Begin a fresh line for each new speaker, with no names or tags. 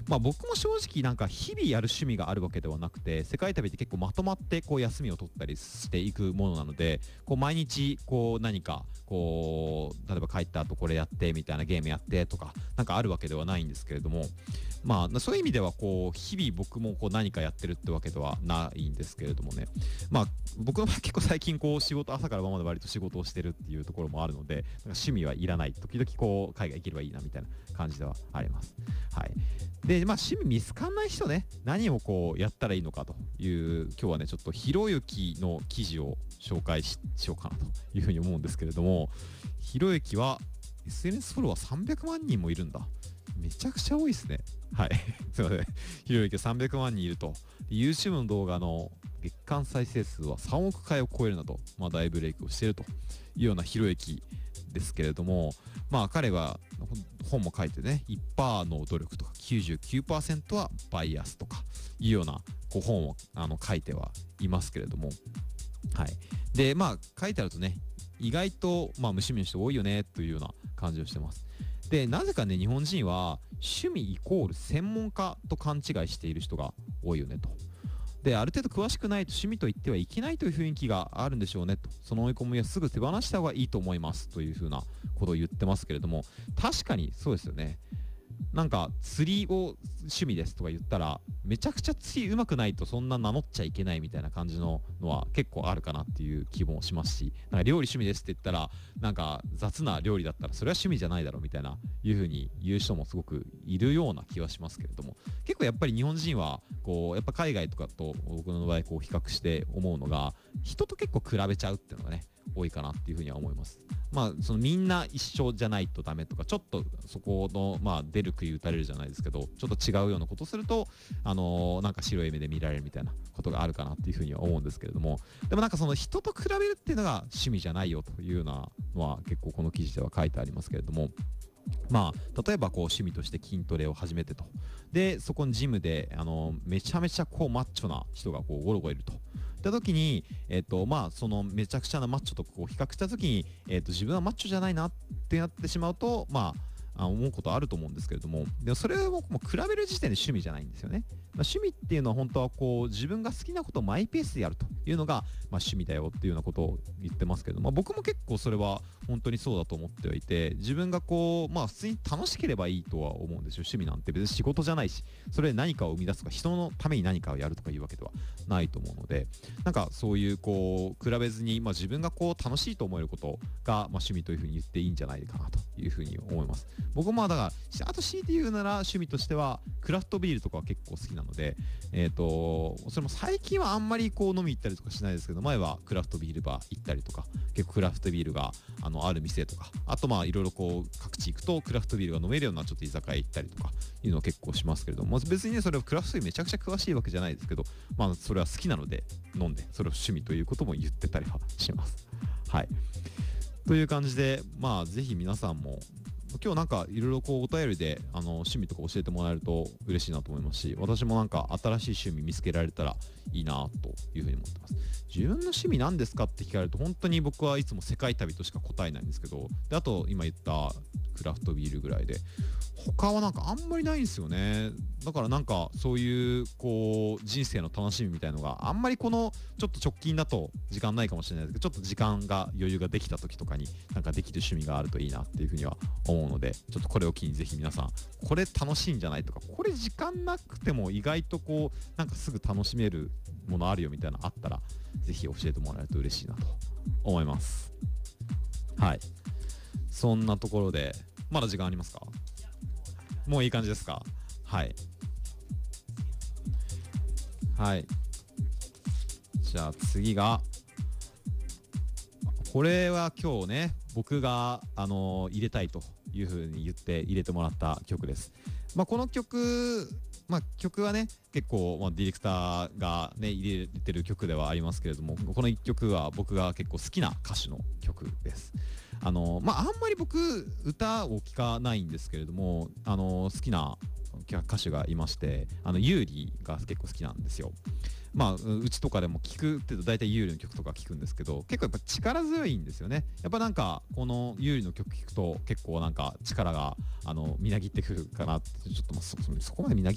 まあ僕も正直なんか日々やる趣味があるわけではなくて、世界旅って結構まとまってこう休みを取ったりしていくものなので、こう毎日こう何かこう例えば帰った後これやってみたいなゲームやってとかなんかあるわけではないんですけれども、まあそういう意味ではこう日々僕もこう何かやってるってわけではないんですけれどもね。まあ僕は結構最近こう仕事朝から晩まで割と仕事をしてるっていうところもあるので、なんか趣味はいらない、時々こう海外行ければいいなみたいな感じではあります。はい。で、まあ趣味見つかんない人ね、何をこうやったらいいのかという今日はねちょっとひろゆきの記事を紹介しようかなというふうに思うんですけれども、ひろゆきは SNS フォロワー300万人もいるんだ。めちゃくちゃ多いですね。はい。すいません。ひろゆき300万人いると。YouTube の動画の月間再生数は3億回を超えるなど、まあ、大ブレイクをしているというようなひろゆきですけれども、まあ彼は本も書いてね、1%の努力とか 99% はバイアスとかいうようなこう本を書いてはいますけれども、はい。で、まあ書いてあるとね、意外とまあ無趣味の人多いよねというような感じをしてます。で、なぜかね、日本人は趣味イコール専門家と勘違いしている人が多いよねと。で、ある程度詳しくないと趣味と言ってはいけないという雰囲気があるんでしょうねと。その追い込みはすぐ手放した方がいいと思いますというふうなことを言ってますけれども、確かにそうですよね。なんか釣りを趣味ですとか言ったらめちゃくちゃ釣り上手くないとそんな名乗っちゃいけないみたいな感じのは結構あるかなっていう気もしますし、なんか料理趣味ですって言ったらなんか雑な料理だったらそれは趣味じゃないだろうみたいないう風に言う人もすごくいるような気はしますけれども、結構やっぱり日本人はこうやっぱ海外とかと僕の場合こう比較して思うのが、人と結構比べちゃうっていうのがね多いかなっていう風には思います。まあそのみんな一緒じゃないとダメとか、ちょっとそこのまあ出る杭打たれるじゃないですけど、ちょっと違うようなことをするとなんか白い目で見られるみたいなことがあるかなっていうふうには思うんですけれども、でもなんかその人と比べるっていうのが趣味じゃないよというようなのは結構この記事では書いてありますけれども、まあ、例えばこう趣味として筋トレを始めてと。で、そこのジムで、めちゃめちゃこうマッチョな人がこうゴロゴロいると。った時に、まあ、そのめちゃくちゃなマッチョとこう比較した時に、自分はマッチョじゃないなってなってしまうと、まあ、思うことあると思うんですけれども、でもそれをもう比べる時点で趣味じゃないんですよね。まあ、趣味っていうのは本当はこう自分が好きなことをマイペースでやるというのが、まあ、趣味だよっていうようなことを言ってますけど、まあ、僕も結構それは本当にそうだと思ってはいて、自分がこうまあ普通に楽しければいいとは思うんですよ。趣味なんて別に仕事じゃないし、それで何かを生み出すとか人のために何かをやるとかいうわけではないと思うので、なんかそういうこう比べずに、まあ、自分がこう楽しいと思えることが、まあ、趣味というふうに言っていいんじゃないかなというふうに思います。僕もだからあと強いて言うなら趣味としてはクラフトビールとかは結構好きなので、それも最近はあんまりこう飲み行ったりとかしないですけど、前はクラフトビールバー行ったりとか、結構クラフトビールがある店とか、あとまあいろいろこう各地行くとクラフトビールが飲めるようなちょっと居酒屋行ったりとかいうのは結構しますけれども、まあ、別にねそれはクラフトビールめちゃくちゃ詳しいわけじゃないですけど、まあそれは好きなので飲んで、それを趣味ということも言ってたりはします。はい。という感じで、まあぜひ皆さんも今日なんかいろいろこうお便りで趣味とか教えてもらえると嬉しいなと思いますし、私もなんか新しい趣味見つけられたらいいなというふうに思ってます。自分の趣味何ですかって聞かれると本当に僕はいつも世界旅としか答えないんですけど、であと今言ったクラフトビールぐらいで、他はなんかあんまりないんですよね。だからなんかそういうこう人生の楽しみみたいのがあんまりこのちょっと直近だと時間ないかもしれないですけど、ちょっと時間が余裕ができた時とかになんかできる趣味があるといいなっていうふうには思うので、ちょっとこれを機にぜひ皆さんこれ楽しいんじゃないとか、これ時間なくても意外とこうなんかすぐ楽しめるものあるよみたいなのあったらぜひ教えてもらえると嬉しいなと思います。はい。そんなところでまだ時間ありますか？もういい感じですか？はい。はい。じゃあ次が、これは今日ね、僕が、入れたいというふうに言って入れてもらった曲です。まあ、この曲、まあ、曲はね、結構、まあ、ディレクターがね、入れてる曲ではありますけれども、この一曲は僕が結構好きな歌手の曲です。まあ、あんまり僕、歌を聴かないんですけれども、好きな歌手がいまして、ユーリが結構好きなんですよ。まあ、うちとかでも聞くって大体ユーリの曲とか聞くんですけど、結構やっぱ力強いんですよね。やっぱなんかこのユーリの曲聞くと結構なんか力がみなぎってくるかなって、ちょっとまあそこまでみなぎ